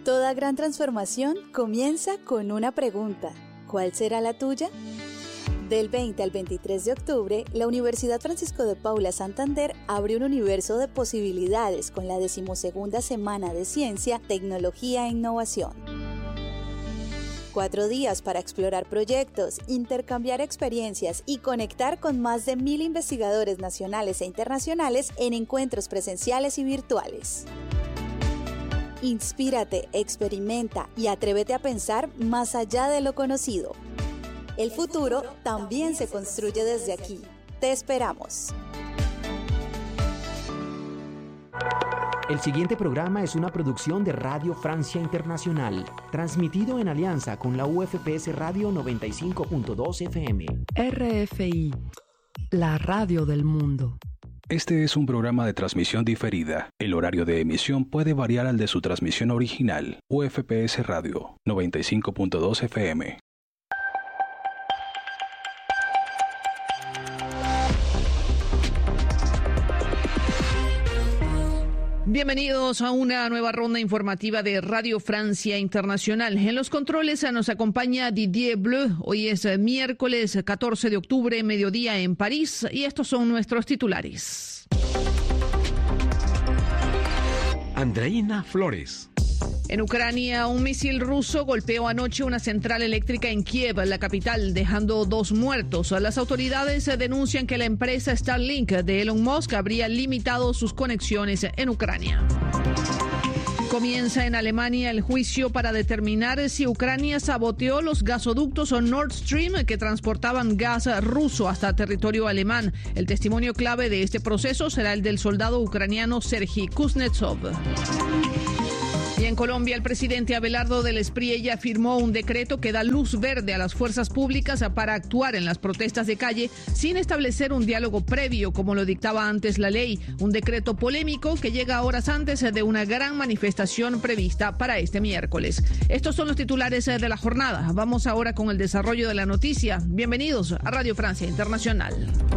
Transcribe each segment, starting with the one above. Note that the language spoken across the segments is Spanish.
Toda gran transformación comienza con una pregunta. ¿Cuál será la tuya? Del 20 al 23 de octubre, la Universidad Francisco de Paula Santander abre un universo de posibilidades con la 12ª Semana de Ciencia, Tecnología e Innovación. 4 días para explorar proyectos, intercambiar experiencias y conectar con más de 1,000 investigadores nacionales e internacionales en encuentros presenciales y virtuales. Inspírate, experimenta y atrévete a pensar más allá de lo conocido. El futuro también se construye desde aquí. Te esperamos. El siguiente programa es una producción de Radio Francia Internacional, transmitido en alianza con la UFPS Radio 95.2 FM. RFI, la radio del mundo. Este es un programa de transmisión diferida. El horario de emisión puede variar al de su transmisión original. UFPS Radio 95.2 FM. Bienvenidos a una nueva ronda informativa de Radio Francia Internacional. En los controles nos acompaña Didier Bleu. Hoy es miércoles 14 de octubre, mediodía en París, y estos son nuestros titulares. Andreina Flores. En Ucrania, un misil ruso golpeó anoche una central eléctrica en Kiev, la capital, dejando 2 muertos. Las autoridades denuncian que la empresa Starlink de Elon Musk habría limitado sus conexiones en Ucrania. Comienza en Alemania el juicio para determinar si Ucrania saboteó los gasoductos Nord Stream que transportaban gas ruso hasta territorio alemán. El testimonio clave de este proceso será el del soldado ucraniano Serhiy Kuznetsov. Y en Colombia, el presidente Abelardo del Espriella firmó un decreto que da luz verde a las fuerzas públicas para actuar en las protestas de calle sin establecer un diálogo previo, como lo dictaba antes la ley. Un decreto polémico que llega horas antes de una gran manifestación prevista para este miércoles. Estos son los titulares de la jornada. Vamos ahora con el desarrollo de la noticia. Bienvenidos a Radio Francia Internacional.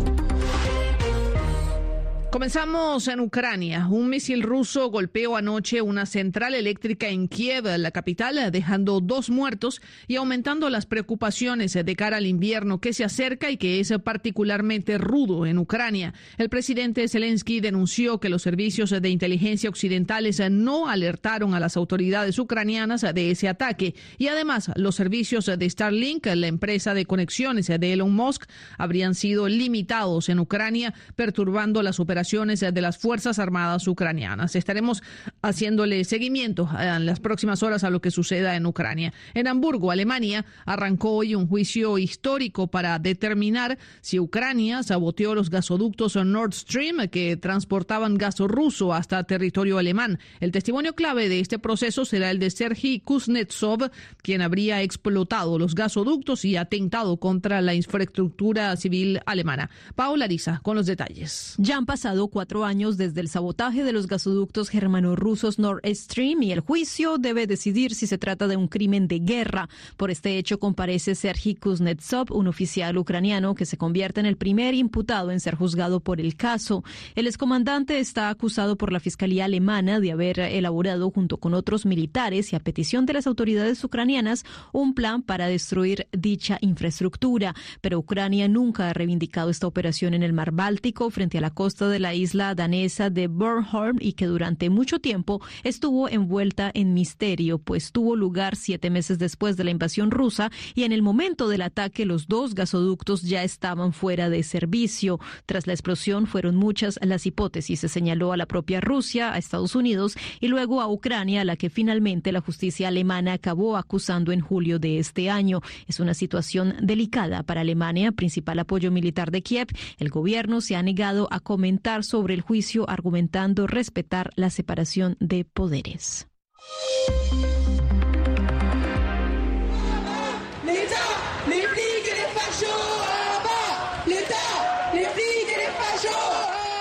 Comenzamos en Ucrania. Un misil ruso golpeó anoche una central eléctrica en Kiev, la capital, dejando 2 muertos y aumentando las preocupaciones de cara al invierno que se acerca y que es particularmente rudo en Ucrania. El presidente Zelensky denunció que los servicios de inteligencia occidentales no alertaron a las autoridades ucranianas de ese ataque y además los servicios de Starlink, la empresa de conexiones de Elon Musk, habrían sido limitados en Ucrania, perturbando las operaciones de las Fuerzas Armadas ucranianas. Estaremos haciéndole seguimiento en las próximas horas a lo que suceda en Ucrania. En Hamburgo, Alemania, arrancó hoy un juicio histórico para determinar si Ucrania saboteó los gasoductos Nord Stream que transportaban gas ruso hasta territorio alemán. El testimonio clave de este proceso será el de Serhiy Kuznetsov, quien habría explotado los gasoductos y atentado contra la infraestructura civil alemana. Paola Ariza con los detalles. Ya han pasado 4 años desde el sabotaje de los gasoductos germano-rusos Nord Stream y el juicio debe decidir si se trata de un crimen de guerra. Por este hecho comparece Serhiy Kuznetsov, un oficial ucraniano que se convierte en el primer imputado en ser juzgado por el caso. El excomandante está acusado por la Fiscalía alemana de haber elaborado junto con otros militares y a petición de las autoridades ucranianas un plan para destruir dicha infraestructura. Pero Ucrania nunca ha reivindicado esta operación en el Mar Báltico frente a la costa de la isla danesa de Bornholm y que durante mucho tiempo estuvo envuelta en misterio, pues tuvo lugar 7 meses después de la invasión rusa y en el momento del ataque los 2 gasoductos ya estaban fuera de servicio. Tras la explosión fueron muchas las hipótesis. Se señaló a la propia Rusia, a Estados Unidos y luego a Ucrania, a la que finalmente la justicia alemana acabó acusando en julio de este año. Es una situación delicada para Alemania, principal apoyo militar de Kiev. El gobierno se ha negado a comentar sobre el juicio, argumentando respetar la separación de poderes.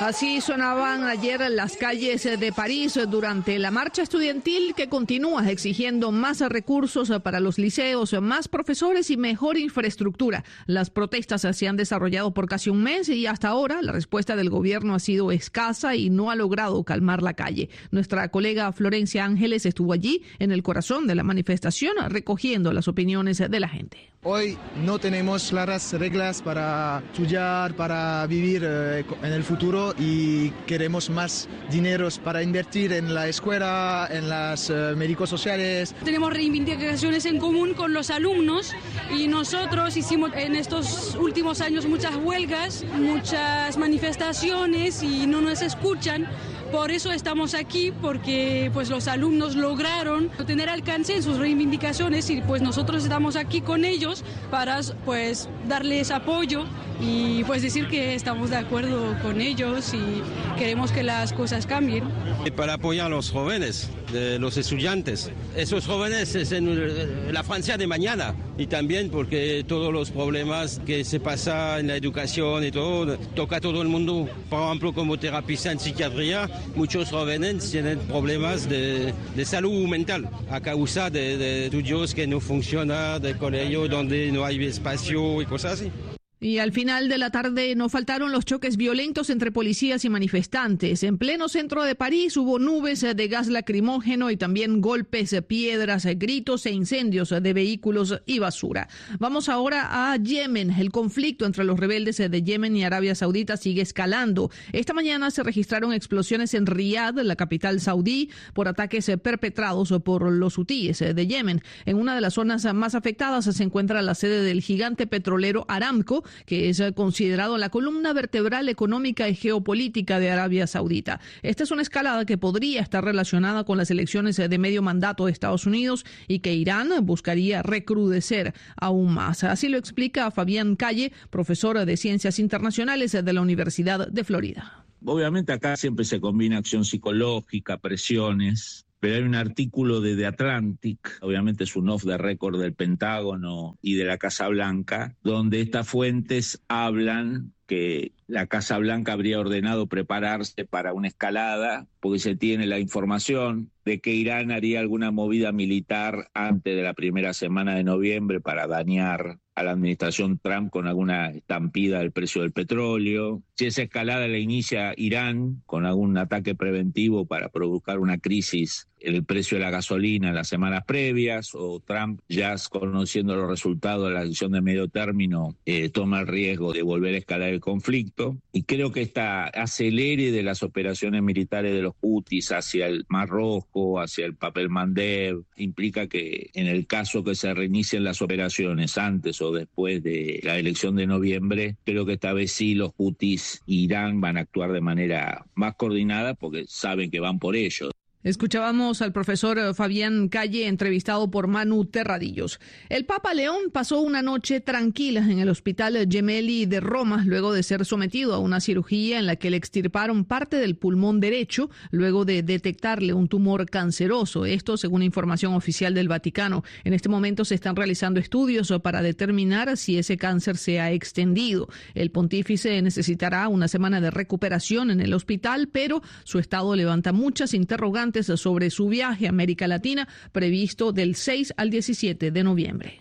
Así sonaban ayer las calles de París durante la marcha estudiantil que continúa exigiendo más recursos para los liceos, más profesores y mejor infraestructura. Las protestas se han desarrollado por casi un mes y hasta ahora la respuesta del gobierno ha sido escasa y no ha logrado calmar la calle. Nuestra colega Florencia Ángeles estuvo allí en el corazón de la manifestación recogiendo las opiniones de la gente. Hoy no tenemos claras reglas para estudiar, para vivir en el futuro y queremos más dineros para invertir en la escuela, en los médicos sociales. Tenemos reivindicaciones en común con los alumnos y nosotros hicimos en estos últimos años muchas huelgas, muchas manifestaciones y no nos escuchan. Por eso estamos aquí, porque pues los alumnos lograron tener alcance en sus reivindicaciones y pues nosotros estamos aquí con ellos para pues darles apoyo y pues decir que estamos de acuerdo con ellos y queremos que las cosas cambien. Para apoyar a los jóvenes, los estudiantes. Esos jóvenes es en la Francia de mañana y también porque todos los problemas que se pasan en la educación y todo, toca a todo el mundo. Por ejemplo, como terapista en psiquiatría, muchos jóvenes tienen problemas de salud mental a causa de estudios que no funcionan, de colegio donde no hay espacio y cosas así. Y al final de la tarde no faltaron los choques violentos entre policías y manifestantes. En pleno centro de París hubo nubes de gas lacrimógeno y también golpes, piedras, gritos e incendios de vehículos y basura. Vamos ahora a Yemen. El conflicto entre los rebeldes de Yemen y Arabia Saudita sigue escalando. Esta mañana se registraron explosiones en Riad, la capital saudí, por ataques perpetrados por los hutíes de Yemen. En una de las zonas más afectadas se encuentra la sede del gigante petrolero Aramco, que es considerado la columna vertebral económica y geopolítica de Arabia Saudita. Esta es una escalada que podría estar relacionada con las elecciones de medio mandato de Estados Unidos y que Irán buscaría recrudecer aún más. Así lo explica Fabián Calle, profesor de Ciencias Internacionales de la Universidad de Florida. Obviamente acá siempre se combina acción psicológica, presiones. Pero hay un artículo de The Atlantic, obviamente es un off the record del Pentágono y de la Casa Blanca, donde estas fuentes hablan que la Casa Blanca habría ordenado prepararse para una escalada, porque se tiene la información de que Irán haría alguna movida militar antes de la primera semana de noviembre para dañar a la administración Trump con alguna estampida del precio del petróleo. Si esa escalada la inicia Irán con algún ataque preventivo para provocar una crisis en el precio de la gasolina en las semanas previas, o Trump, ya conociendo los resultados de la elección de medio término, toma el riesgo de volver a escalar el conflicto. Y creo que esta acelere de las operaciones militares de los Houthis hacia el Mar Rojo, hacia el Bab el-Mandeb, implica que en el caso que se reinicien las operaciones antes o después de la elección de noviembre, creo que esta vez sí los Houthis e Irán van a actuar de manera más coordinada porque saben que van por ellos. Escuchábamos al profesor Fabián Calle, entrevistado por Manu Terradillos. El Papa León pasó una noche tranquila en el Hospital Gemelli de Roma, luego de ser sometido a una cirugía en la que le extirparon parte del pulmón derecho, luego de detectarle un tumor canceroso. Esto según información oficial del Vaticano. En este momento se están realizando estudios para determinar si ese cáncer se ha extendido. El pontífice necesitará una semana de recuperación en el hospital, pero su estado levanta muchas interrogantes sobre su viaje a América Latina previsto del 6 al 17 de noviembre.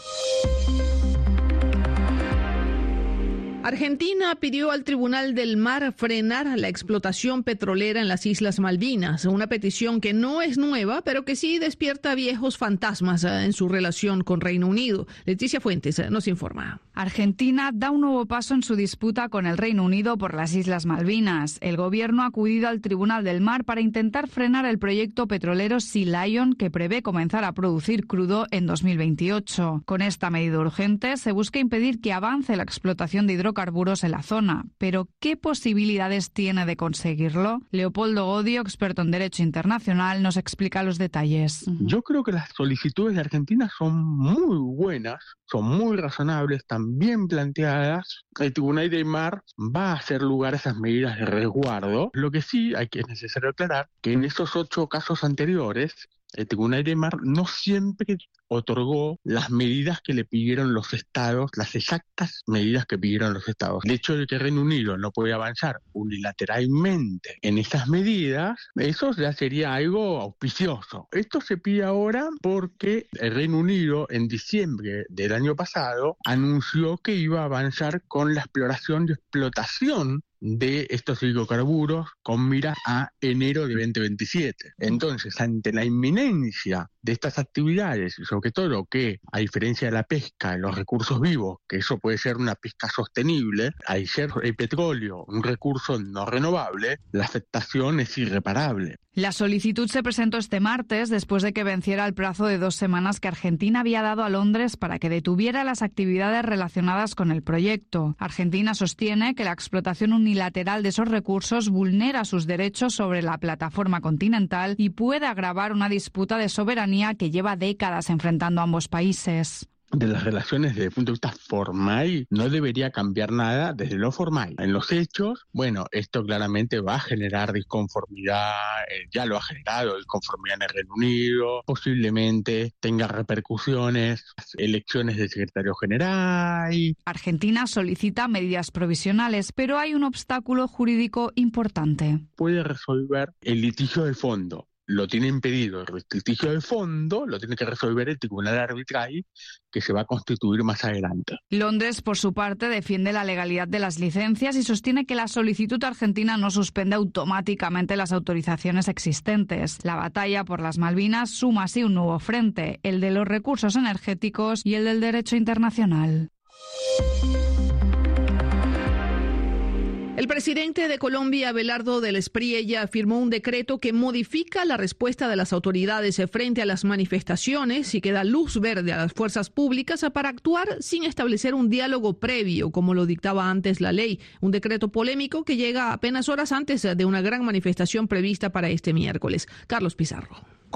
Argentina pidió al Tribunal del Mar frenar la explotación petrolera en las Islas Malvinas, una petición que no es nueva, pero que sí despierta viejos fantasmas en su relación con Reino Unido. Leticia Fuentes nos informa. Argentina da un nuevo paso en su disputa con el Reino Unido por las Islas Malvinas. El gobierno ha acudido al Tribunal del Mar para intentar frenar el proyecto petrolero Sea Lion, que prevé comenzar a producir crudo en 2028. Con esta medida urgente se busca impedir que avance la explotación de hidrocarburos en la zona. Pero, ¿qué posibilidades tiene de conseguirlo? Leopoldo Godio, experto en Derecho Internacional, nos explica los detalles. Yo creo que las solicitudes de Argentina son muy buenas, son muy razonables, están bien planteadas. El Tribunal del Mar va a hacer lugar a esas medidas de resguardo. Lo que sí es necesario aclarar que en esos 8 casos anteriores el Tribunal de Mar no siempre otorgó las medidas que le pidieron los estados, las exactas medidas que pidieron los estados. El hecho de que Reino Unido no puede avanzar unilateralmente en esas medidas, eso ya sería algo auspicioso. Esto se pide ahora porque el Reino Unido en diciembre del año pasado anunció que iba a avanzar con la exploración y explotación de estos hidrocarburos con mira a enero de 2027. Entonces, ante la inminencia de estas actividades, y sobre todo que, a diferencia de la pesca, los recursos vivos, que eso puede ser una pesca sostenible, al ser el petróleo un recurso no renovable, la afectación es irreparable. La solicitud se presentó este martes después de que venciera el plazo de 2 semanas que Argentina había dado a Londres para que detuviera las actividades relacionadas con el proyecto. Argentina sostiene que la explotación unilateral de esos recursos vulnera sus derechos sobre la plataforma continental y puede agravar una disputa de soberanía que lleva décadas enfrentando a ambos países. De las relaciones desde el punto de vista formal no debería cambiar nada desde lo formal. En los hechos, bueno, esto claramente va a generar disconformidad, ya lo ha generado disconformidad en el Reino Unido, posiblemente tenga repercusiones, elecciones del secretario general. Argentina solicita medidas provisionales, pero hay un obstáculo jurídico importante. Puede resolver el litigio del fondo. Lo tiene impedido el litigio del fondo, lo tiene que resolver el tribunal arbitral que se va a constituir más adelante. Londres, por su parte, defiende la legalidad de las licencias y sostiene que la solicitud argentina no suspende automáticamente las autorizaciones existentes. La batalla por las Malvinas suma así un nuevo frente, el de los recursos energéticos y el del derecho internacional. El presidente de Colombia, Abelardo del Espriella, firmó un decreto que modifica la respuesta de las autoridades frente a las manifestaciones y que da luz verde a las fuerzas públicas para actuar sin establecer un diálogo previo, como lo dictaba antes la ley. Un decreto polémico que llega apenas horas antes de una gran manifestación prevista para este miércoles. Carlos Pizarro.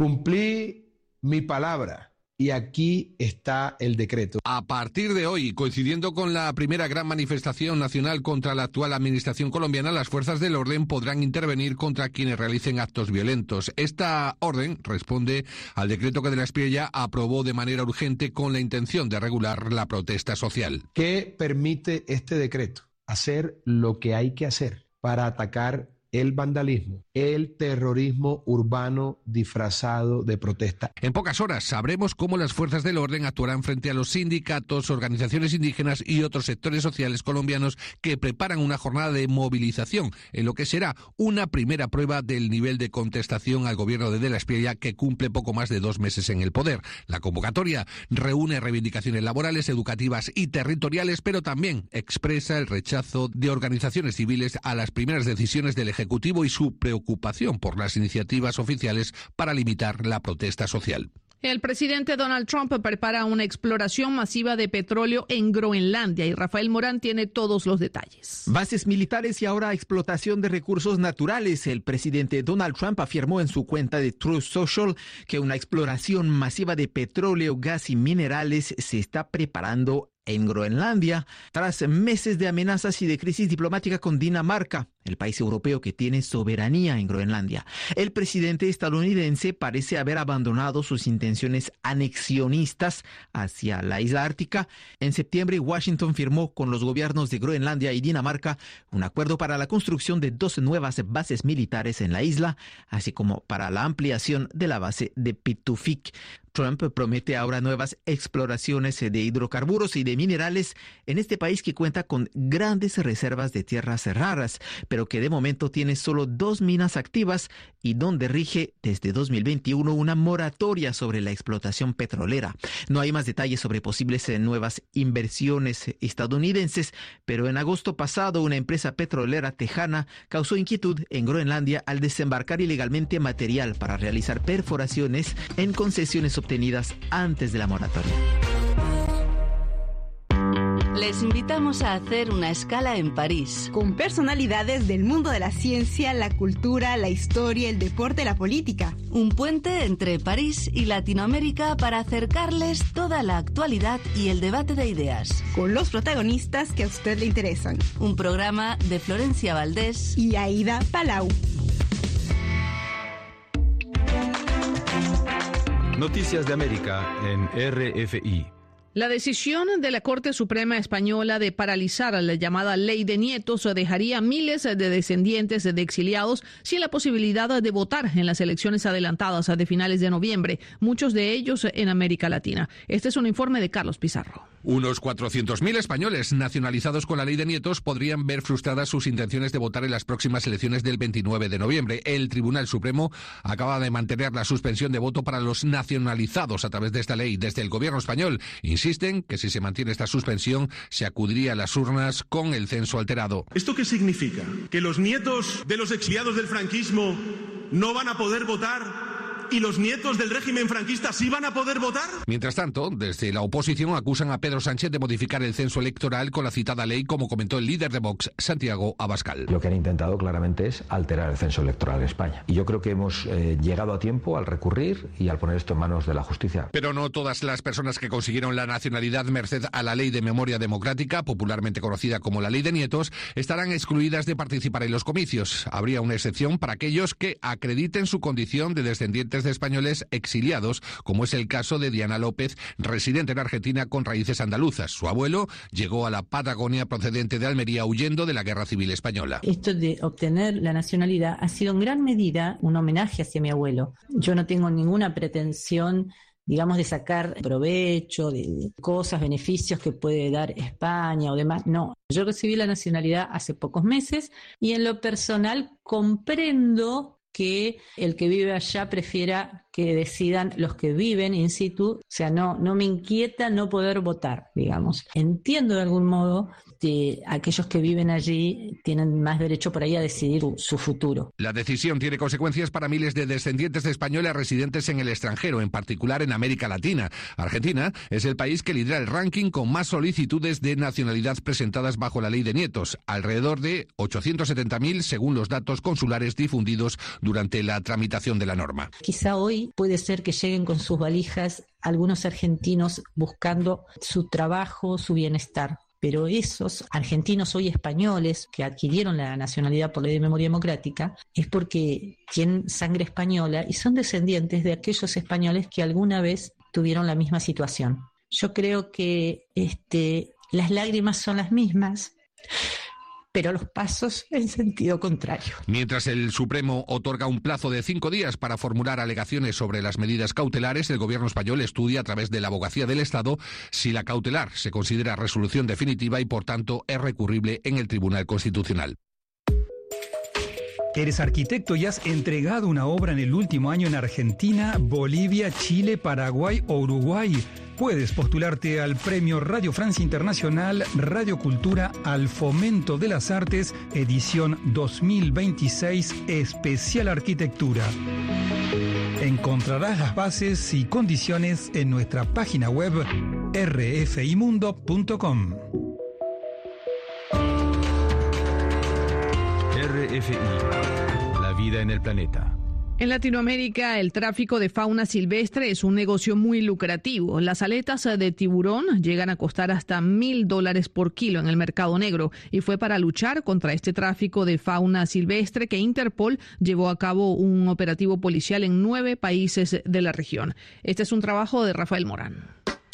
Cumplí mi palabra. Y aquí está el decreto. A partir de hoy, coincidiendo con la primera gran manifestación nacional contra la actual administración colombiana, las fuerzas del orden podrán intervenir contra quienes realicen actos violentos. Esta orden responde al decreto que de la Espriella aprobó de manera urgente con la intención de regular la protesta social. ¿Qué permite este decreto? Hacer lo que hay que hacer para atacar el vandalismo, el terrorismo urbano disfrazado de protesta. En pocas horas sabremos cómo las fuerzas del orden actuarán frente a los sindicatos, organizaciones indígenas y otros sectores sociales colombianos que preparan una jornada de movilización, en lo que será una primera prueba del nivel de contestación al gobierno de la Espriella, que cumple poco más de 2 meses en el poder. La convocatoria reúne reivindicaciones laborales, educativas y territoriales, pero también expresa el rechazo de organizaciones civiles a las primeras decisiones del Ejecutivo y su preocupación por las iniciativas oficiales para limitar la protesta social. El presidente Donald Trump prepara una exploración masiva de petróleo en Groenlandia y Rafael Morán tiene todos los detalles. Bases militares y ahora explotación de recursos naturales. El presidente Donald Trump afirmó en su cuenta de Truth Social que una exploración masiva de petróleo, gas y minerales se está preparando en Groenlandia, tras meses de amenazas y de crisis diplomática con Dinamarca, el país europeo que tiene soberanía en Groenlandia. El presidente estadounidense parece haber abandonado sus intenciones anexionistas hacia la isla ártica. En septiembre, Washington firmó con los gobiernos de Groenlandia y Dinamarca un acuerdo para la construcción de 2 nuevas bases militares en la isla, así como para la ampliación de la base de Pitufik. Trump promete ahora nuevas exploraciones de hidrocarburos y de minerales en este país que cuenta con grandes reservas de tierras raras, pero que de momento tiene solo 2 minas activas y donde rige desde 2021 una moratoria sobre la explotación petrolera. No hay más detalles sobre posibles nuevas inversiones estadounidenses, pero en agosto pasado una empresa petrolera tejana causó inquietud en Groenlandia al desembarcar ilegalmente material para realizar perforaciones en concesiones obtenidas antes de la moratoria. Les invitamos a hacer una escala en París. Con personalidades del mundo de la ciencia, la cultura, la historia, el deporte, la política. Un puente entre París y Latinoamérica para acercarles toda la actualidad y el debate de ideas. Con los protagonistas que a usted le interesan. Un programa de Florencia Valdés y Aida Palau. Noticias de América en RFI. La decisión de la Corte Suprema Española de paralizar la llamada Ley de Nietos dejaría a miles de descendientes de exiliados sin la posibilidad de votar en las elecciones adelantadas de finales de noviembre, muchos de ellos en América Latina. Este es un informe de Carlos Pizarro. Unos 400.000 españoles nacionalizados con la Ley de Nietos podrían ver frustradas sus intenciones de votar en las próximas elecciones del 29 de noviembre. El Tribunal Supremo acaba de mantener la suspensión de voto para los nacionalizados a través de esta ley. Desde el gobierno español insisten que si se mantiene esta suspensión se acudiría a las urnas con el censo alterado. ¿Esto qué significa? ¿Que los nietos de los exiliados del franquismo no van a poder votar? ¿Y los nietos del régimen franquista sí van a poder votar? Mientras tanto, desde la oposición acusan a Pedro Sánchez de modificar el censo electoral con la citada ley, como comentó el líder de Vox, Santiago Abascal. Lo que han intentado claramente es alterar el censo electoral en España. Y yo creo que hemos llegado a tiempo al recurrir y al poner esto en manos de la justicia. Pero no todas las personas que consiguieron la nacionalidad merced a la Ley de Memoria Democrática, popularmente conocida como la Ley de Nietos, estarán excluidas de participar en los comicios. Habría una excepción para aquellos que acrediten su condición de descendientes de españoles exiliados, como es el caso de Diana López, residente en Argentina con raíces andaluzas. Su abuelo llegó a la Patagonia procedente de Almería huyendo de la Guerra Civil Española. Esto de obtener la nacionalidad ha sido en gran medida un homenaje hacia mi abuelo. Yo no tengo ninguna pretensión, digamos, de sacar provecho de cosas, beneficios que puede dar España o demás. No, yo recibí la nacionalidad hace pocos meses y en lo personal comprendo que el que vive allá prefiera que decidan los que viven in situ. O sea, no me inquieta no poder votar, digamos. Entiendo de algún modo que aquellos que viven allí tienen más derecho por ahí a decidir su futuro. La decisión tiene consecuencias para miles de descendientes de españoles residentes en el extranjero, en particular en América Latina. Argentina es el país que lidera el ranking con más solicitudes de nacionalidad presentadas bajo la Ley de Nietos, alrededor de 870.000 según los datos consulares difundidos durante la tramitación de la norma. Quizá hoy puede ser que lleguen con sus valijas algunos argentinos buscando su trabajo, su bienestar. Pero esos argentinos hoy españoles que adquirieron la nacionalidad por Ley de Memoria Democrática es porque tienen sangre española y son descendientes de aquellos españoles que alguna vez tuvieron la misma situación. Yo creo que las lágrimas son las mismas, pero los pasos en sentido contrario. Mientras el Supremo otorga un plazo de 5 días para formular alegaciones sobre las medidas cautelares, el gobierno español estudia a través de la Abogacía del Estado si la cautelar se considera resolución definitiva y por tanto es recurrible en el Tribunal Constitucional. Eres arquitecto y has entregado una obra en el último año en Argentina, Bolivia, Chile, Paraguay o Uruguay. Puedes postularte al Premio Radio Francia Internacional Radio Cultura al Fomento de las Artes, edición 2026, especial arquitectura. Encontrarás las bases y condiciones en nuestra página web rfimundo.com. RFI, la vida en el planeta. En Latinoamérica, el tráfico de fauna silvestre es un negocio muy lucrativo. Las aletas de tiburón llegan a costar hasta $1,000 por kilo en el mercado negro. Y fue para luchar contra este tráfico de fauna silvestre que Interpol llevó a cabo un operativo policial en 9 países de la región. Este es un trabajo de Rafael Morán.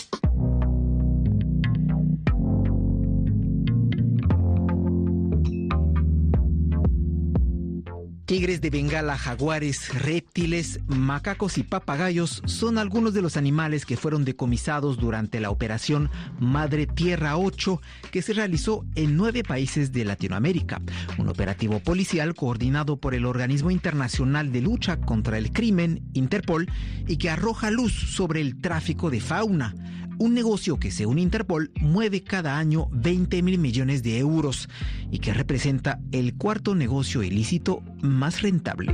Tigres de Bengala, jaguares, reptiles, macacos y papagayos son algunos de los animales que fueron decomisados durante la operación Madre Tierra 8 que se realizó en 9 países de Latinoamérica. Un operativo policial coordinado por el Organismo Internacional de Lucha contra el Crimen, Interpol, y que arroja luz sobre el tráfico de fauna. Un negocio que, según Interpol, mueve cada año 20.000 millones de euros y que representa el cuarto negocio ilícito más rentable.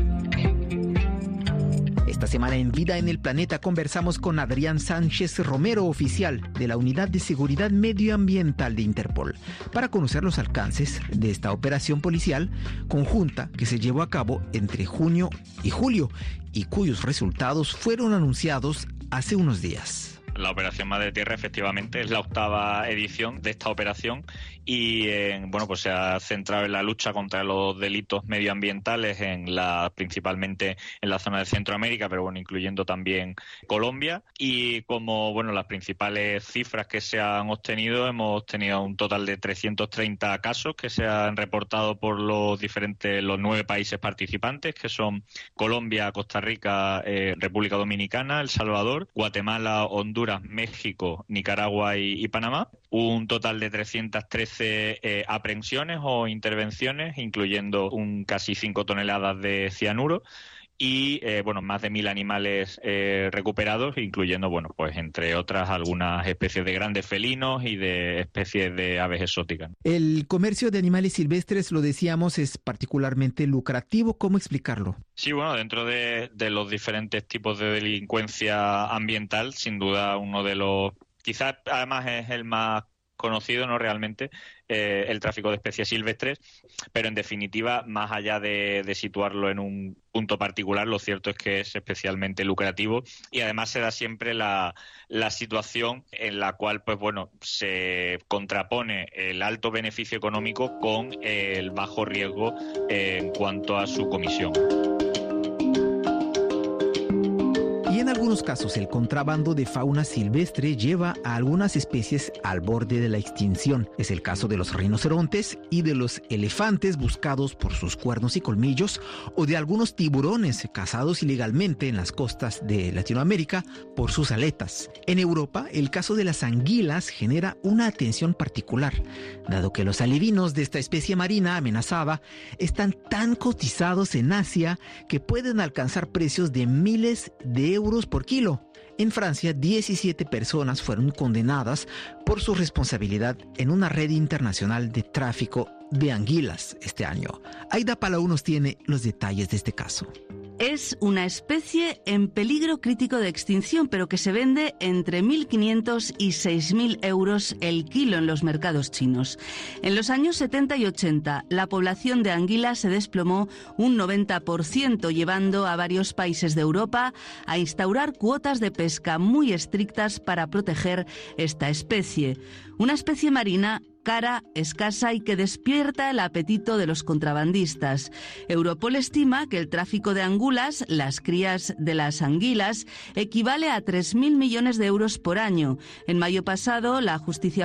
Esta semana en Vida en el Planeta conversamos con Adrián Sánchez Romero, oficial de la Unidad de Seguridad Medioambiental de Interpol, para conocer los alcances de esta operación policial conjunta que se llevó a cabo entre junio y julio y cuyos resultados fueron anunciados hace unos días. La Operación Madre Tierra efectivamente es la 8ª edición de esta operación y pues se ha centrado en la lucha contra los delitos medioambientales principalmente en la zona de Centroamérica, pero incluyendo también Colombia. Y como las principales cifras que se han obtenido, hemos tenido un total de 330 casos que se han reportado por los 9 países participantes, que son Colombia, Costa Rica, República Dominicana, El Salvador, Guatemala, Honduras, México, Nicaragua y Panamá. Un total de 313 aprehensiones o intervenciones, incluyendo casi 5 toneladas de cianuro. Y más de 1.000 animales recuperados, incluyendo pues entre otras algunas especies de grandes felinos y de especies de aves exóticas. El comercio de animales silvestres, lo decíamos, es particularmente lucrativo. ¿Cómo explicarlo? Sí, dentro de los diferentes tipos de delincuencia ambiental, sin duda uno de los, quizás además es el más conocido, ¿no? Realmente, el tráfico de especies silvestres, pero en definitiva, más allá de situarlo en un punto particular, lo cierto es que es especialmente lucrativo y además se da siempre la situación en la cual se contrapone el alto beneficio económico con el bajo riesgo en cuanto a su comisión. Y en algunos casos el contrabando de fauna silvestre lleva a algunas especies al borde de la extinción. Es el caso de los rinocerontes y de los elefantes buscados por sus cuernos y colmillos, o de algunos tiburones cazados ilegalmente en las costas de Latinoamérica por sus aletas. En Europa, el caso de las anguilas genera una atención particular, dado que los alevinos de esta especie marina amenazada están tan cotizados en Asia que pueden alcanzar precios de miles de euros por kilo. En Francia, 17 personas fueron condenadas por su responsabilidad en una red internacional de tráfico de anguilas este año. Aida Palau nos tiene los detalles de este caso. Es una especie en peligro crítico de extinción, pero que se vende entre 1.500 y 6.000 euros el kilo en los mercados chinos. En los años 70 y 80, la población de anguilas se desplomó un 90%, llevando a varios países de Europa a instaurar cuotas de pesca muy estrictas para proteger esta especie. Una especie marina cara, escasa y que despierta el apetito de los contrabandistas. Europol estima que el tráfico de angulas, las crías de las anguilas, equivale a 3.000 millones de euros por año. En mayo pasado, la justicia